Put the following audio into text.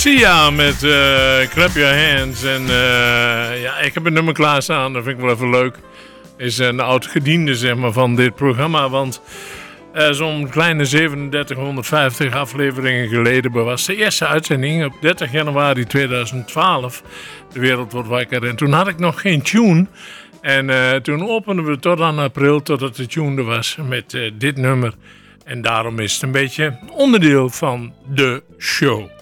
Sia met Clap Your Hands. En ja, ik heb een nummer klaarstaan, dat vind ik wel even leuk. Is een oud gediende, zeg maar, van dit programma. Want zo'n kleine 3750 afleveringen geleden was de eerste uitzending op 30 januari 2012. De wereld wordt wakker. En toen had ik nog geen tune. En toen openden we tot aan april, totdat de tune er was met dit nummer. En daarom is het een beetje onderdeel van de show.